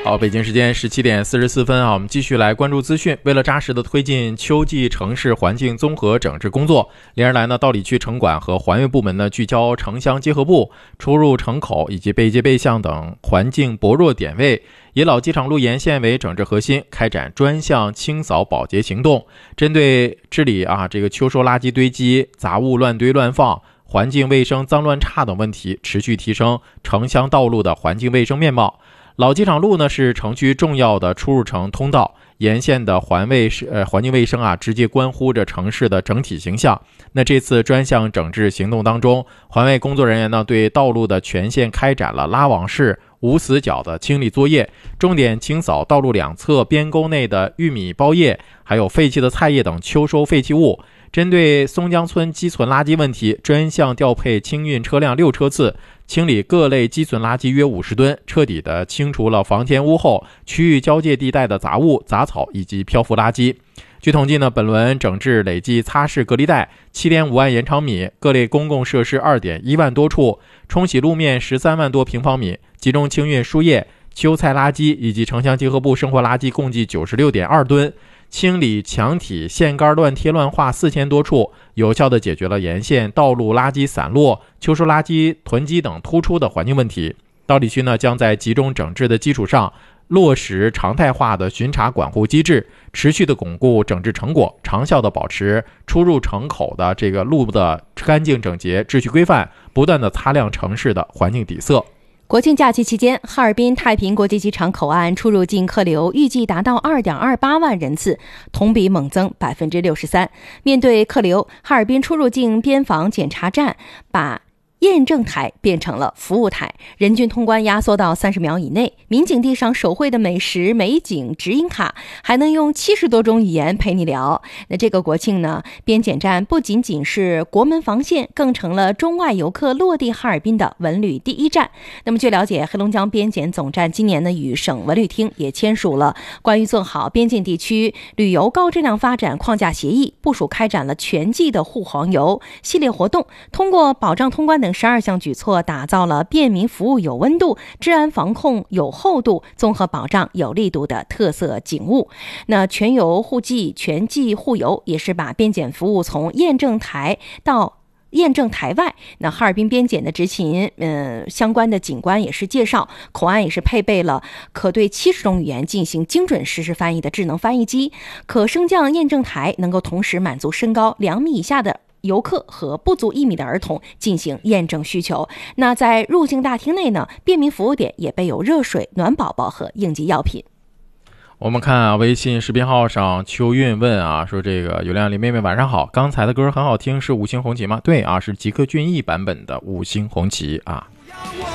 好，北京时间17点44分啊，我们继续来关注资讯。为了扎实的推进秋季城市环境综合整治工作，连日来呢，道里区城管和环卫部门呢，聚焦城乡结合部、出入城口以及背街背巷等环境薄弱点位，以老机场路沿线为整治核心，开展专项清扫保洁行动，针对治理这个秋收垃圾堆积、杂物乱堆乱放、环境卫生脏乱差等问题，持续提升城乡道路的环境卫生面貌。老机场路呢是城区重要的出入城通道，沿线的环境卫生直接关乎着城市的整体形象。那这次专项整治行动当中，环卫工作人员呢对道路的全线开展了拉网式无死角的清理作业，重点清扫道路两侧边沟内的玉米包叶，还有废弃的菜叶等秋收废弃物。针对松江村积存垃圾问题，专项调配清运车辆6车次，清理各类积存垃圾约50吨，彻底的清除了房前屋后区域交界地带的杂物、杂草以及漂浮垃圾。据统计呢，本轮整治累计擦拭隔离带 7.5 万延长米，各类公共设施 2.1 万多处，冲洗路面13万多平方米，集中清运输液、秋菜垃圾以及城乡结合部生活垃圾共计 96.2 吨，清理墙体线杆乱贴乱画4000多处，有效地解决了沿线道路垃圾散落、秋收垃圾囤积等突出的环境问题。道里区呢将在集中整治的基础上，落实常态化的巡查管护机制，持续的巩固整治成果，长效的保持出入城口的这个路的干净整洁、秩序规范，不断的擦亮城市的环境底色。 国庆假期期间，哈尔滨太平国际机场口岸出入境客流预计达到 2.28 万人次，同比猛增 63%。 面对客流，哈尔滨出入境边防检查站把验证台变成了服务台，人均通关压缩到30秒以内，民警递上手绘的美食美景指引卡，还能用70多种语言陪你聊。那这个国庆呢，边检站不仅仅是国门防线，更成了中外游客落地哈尔滨的文旅第一站。那么据了解，黑龙江边检总站今年呢与省文旅厅也签署了关于做好边境地区旅游高质量发展框架协议，部署开展了全季的护黄游系列活动，通过保障通关等12项举措，打造了便民服务有温度、治安防控有厚度、综合保障有力度的特色景物。那全游护季、全季护游也是把边检服务从验证台到验证台外。那哈尔滨边检的执勤相关的警官也是介绍，口岸也是配备了可对70种语言进行精准实时翻译的智能翻译机，可升降验证台能够同时满足身高2米以下的游客和不足1米的儿童进行验证需求。那在入境大厅内呢，便民服务点也备有热水、暖宝宝和应急药品。 我们看微信视频号上秋韵问说这个有亮林妹妹晚上好，刚才的歌很好听，是五星红旗吗？对是吉克隽逸版本的五星红旗